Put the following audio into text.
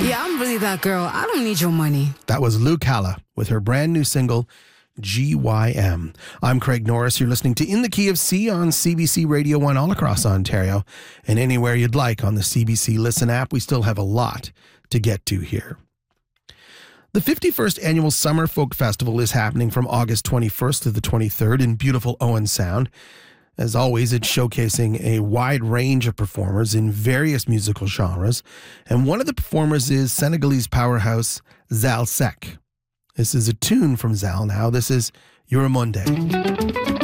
Yeah, I'm really that girl. I don't need your money. That was Lou Calla with her brand new single, GYM. I'm Craig Norris. You're listening to In the Key of C on CBC Radio 1 all across Ontario and anywhere you'd like on the CBC Listen app. We still have a lot to get to here. The 51st Annual Summer Folk Festival is happening from August 21st to the 23rd in beautiful Owen Sound. As always, it's showcasing a wide range of performers in various musical genres, and one of the performers is Senegalese powerhouse Zal Seck. This is a tune from Zal now. This is Yuramonde.